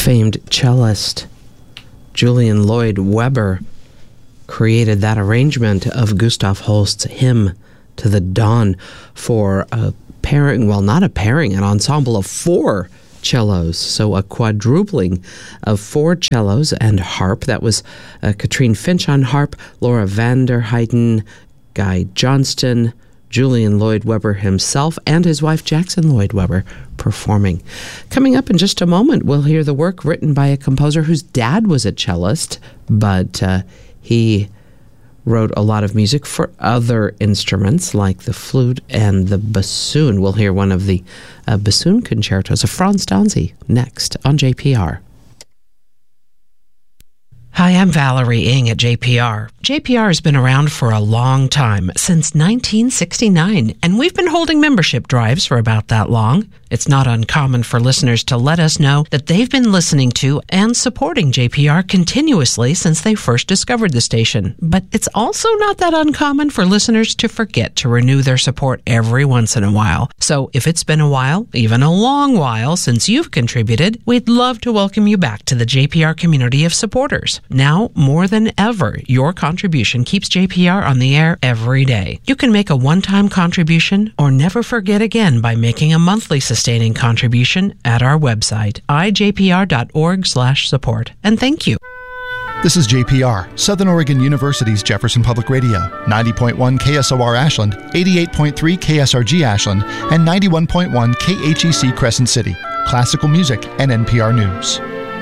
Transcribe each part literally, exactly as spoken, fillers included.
famed cellist Julian Lloyd Webber created that arrangement of Gustav Holst's Hymn to the Dawn for a pairing, well, not a pairing, an ensemble of four cellos, so a quadrupling of four cellos and harp. That was uh, Katrine Finch on harp, Laura van der Heijden, Guy Johnston, Julian Lloyd Webber himself, and his wife Jackson Lloyd Webber performing. Coming up in just a moment, we'll hear the work written by a composer whose dad was a cellist, but uh, he wrote a lot of music for other instruments like the flute and the bassoon. We'll hear one of the uh, bassoon concertos of Frans Danzy next on J P R. Hi, I'm Valerie Ng at J P R. J P R has been around for a long time, since nineteen sixty-nine, and we've been holding membership drives for about that long. It's not uncommon for listeners to let us know that they've been listening to and supporting J P R continuously since they first discovered the station. But it's also not that uncommon for listeners to forget to renew their support every once in a while. So if it's been a while, even a long while, since you've contributed, we'd love to welcome you back to the J P R community of supporters. Now, more than ever, your contribution keeps J P R on the air every day. You can make a one-time contribution or never forget again by making a monthly sustaining contribution at our website, i j p r dot org slash support. And thank you. This is J P R, Southern Oregon University's Jefferson Public Radio, ninety point one K S O R Ashland, eighty-eight point three K S R G Ashland, and ninety-one point one K H E C Crescent City, classical music and N P R News.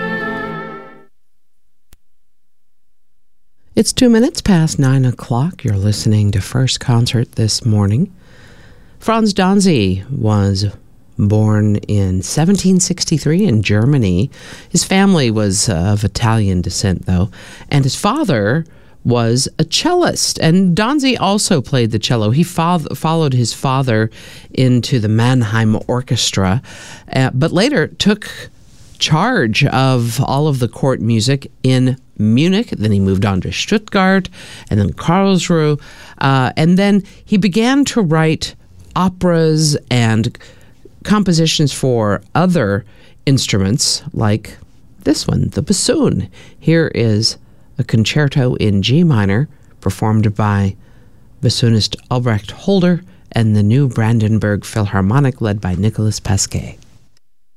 It's two minutes past nine o'clock. You're listening to First Concert this morning. Frans Danzy was born in seventeen sixty-three in Germany. His family was uh, of Italian descent, though, and his father was a cellist, and Danzy also played the cello. He fo- followed his father into the Mannheim Orchestra, uh, but later took charge of all of the court music in Munich. Then he moved on to Stuttgart and then Karlsruhe. Uh, and then he began to write operas and compositions for other instruments like this one, the bassoon. Here is a concerto in G minor performed by bassoonist Albrecht Holder and the New Brandenburg Philharmonic led by Nicolas Pasquet.